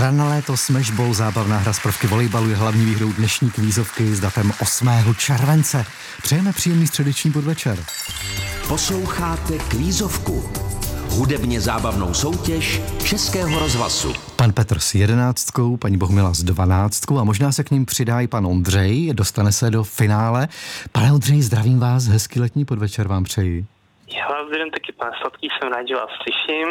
Hra na léto Smashball, zábavná hra z prvky volejbalu, je hlavní výhrou dnešní kvízovky s datem 8. července. Přejeme příjemný středeční podvečer. Posloucháte kvízovku, hudebně zábavnou soutěž Českého rozhlasu. Pan Petr s 11, paní Bohumila s 12 a možná se k ním přidá i pan Ondřej, dostane se do finále. Pane Ondřej, zdravím vás, hezký letní podvečer vám přeji. Já vás zdravím taky, pane Sladký, jsem rád, že vás slyším.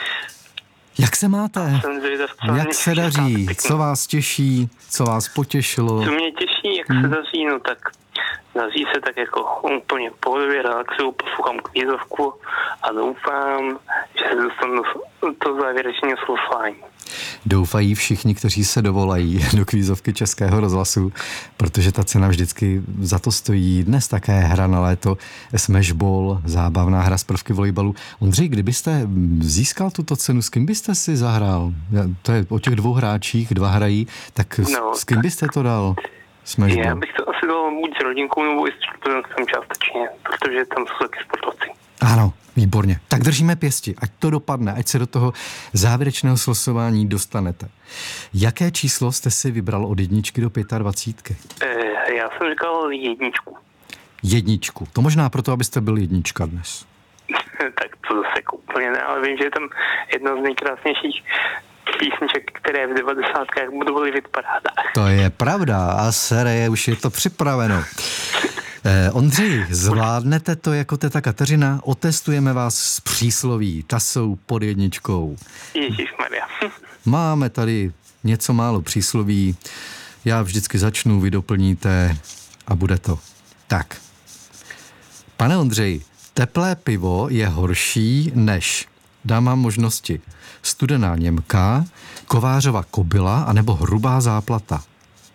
Jak se máte? Jak se daří? Co vás těší? Co vás potěšilo? Co mě těší, jak se daří, no tak daří se tak jako úplně pohodově, relaxuju, poslouchám kvízovku a doufám, že se dostanu do závěrečného slosování. Doufají všichni, kteří se dovolají do kvízovky Českého rozhlasu, protože ta cena vždycky za to stojí. Dnes také hra na léto Smashball, zábavná hra z prvky volejbalu. Ondřej, kdybyste získal tuto cenu, s kým byste si zahrál? To je o těch dvou hráčích, dva hrají, tak s kým byste to dal? Smashball. Já bych to asi dal buď s rodinkou nebo i s studentem částečně, protože tam jsou taky sportovci. Ano, výborně. Tak držíme pěsti, ať to dopadne, ať se do toho závěrečného slosování dostanete. Jaké číslo jste si vybral od 1 do 25? Já jsem říkal 1. Jedničku. To možná proto, abyste byl jednička dnes. Tak to zase úplně ne, ale vím, že je tam jedna z nejkrásnějších písniček, které v 90. budou v hitparádách. To je pravda a série, už je to připraveno. Ondřej, zvládnete to jako teta Kateřina? Otestujeme vás s přísloví. Ta jsou pod 1. Ježišmarja. Máme tady něco málo přísloví. Já vždycky začnu, vy doplníte a bude to. Tak. Pane Ondřej, teplé pivo je horší než, dám vám možnosti, studená Němka, kovářova kobyla anebo hrubá záplata.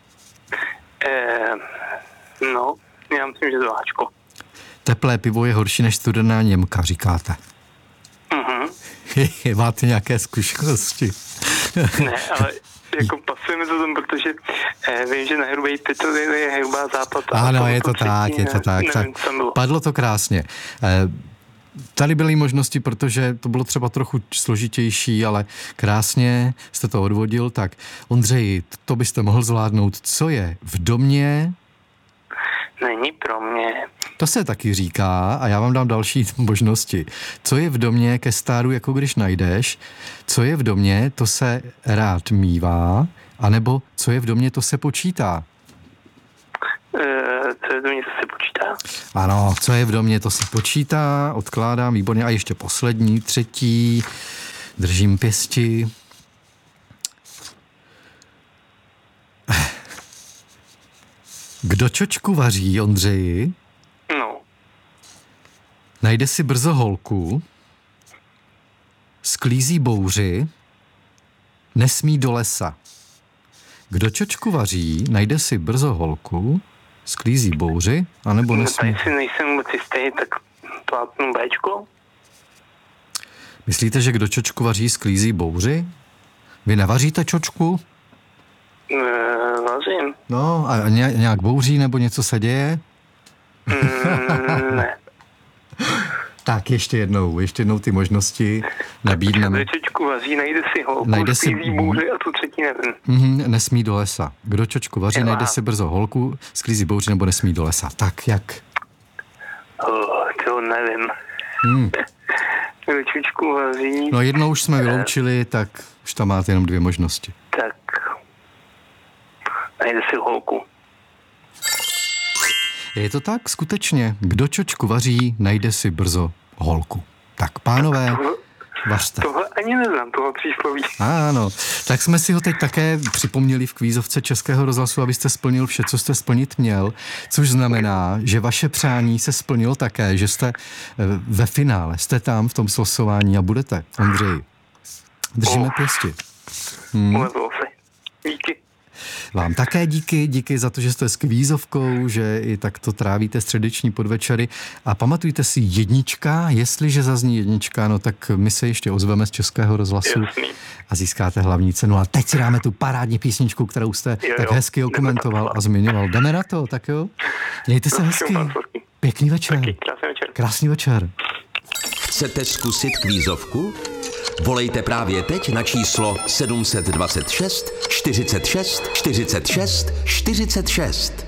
No, já myslím, že zváčko. Teplé pivo je horší než studená Němka, říkáte. Máte nějaké zkušenosti? Ne, ale jako pasujeme to tam, protože vím, že na hrubý pytel je hrubá záplata. Ano, je to tak, je to tak. Nevím, Padlo to krásně. Tady byly možnosti, protože to bylo třeba trochu složitější, ale krásně jste to odvodil. Tak, Ondřej, to byste mohl zvládnout. Co je v domě? Není pro mě. To se taky říká a já vám dám další možnosti. Co je v domě ke stáru, jako když najdeš? Co je v domě, to se rád mívá? A nebo co je v domě, to se počítá? Co je v domě, to se počítá? Ano, co je v domě, to se počítá, odkládám, výborně. A ještě poslední, 3. Držím pěsti. Kdo čočku vaří, Ondřeji? No. Najde si brzo holku, sklízí bouři, nesmí do lesa. Kdo čočku vaří, najde si brzo holku, sklízí bouři, anebo nesmí... No, tady si nejsem moc jistý, tak plátnu Bčko. Myslíte, že kdo čočku vaří, sklízí bouři? Vy nevaříte čočku? Vařím. No, a nějak bouří, nebo něco se děje? Ne. Tak ještě jednou ty možnosti nabídneme. Kdo čočku vaří, najde si holku, sklízí bouři a tu třetí nevím. Nesmí do lesa. Kdo čočku vaří, najde si brzo holku, sklízí bouři nebo nesmí do lesa. Tak jak? To nevím. Kdo čočku vaří... No jednou už jsme vyloučili, tak už tam máte jenom 2 možnosti. Tak najde si holku. Je to tak? Skutečně. Kdo čočku vaří, najde si brzo holku. Tak pánové, vařte. Tohle ani neznám, toho přísloví. Ano, tak jsme si ho teď také připomněli v kvízovce Českého rozhlasu, abyste splnil vše, co jste splnit měl, což znamená, že vaše přání se splnilo také, že jste ve finále, jste tam v tom slosování a budete. Ondřej, držíme pěsti. Díky. Vám také díky za to, že jste s kvízovkou, že i takto trávíte středeční podvečery a pamatujte si 1, jestliže zazní 1, no tak my se ještě ozveme z Českého rozhlasu a získáte hlavní cenu. A teď si dáme tu parádní písničku, kterou jste tak hezky okomentoval a zmiňoval. Jdeme na to, tak jo? Mějte se hezky. Pěkný večer. Krásný večer. Krásný večer. Chcete zkusit kvízovku? Volejte právě teď na číslo 726 46 46 46.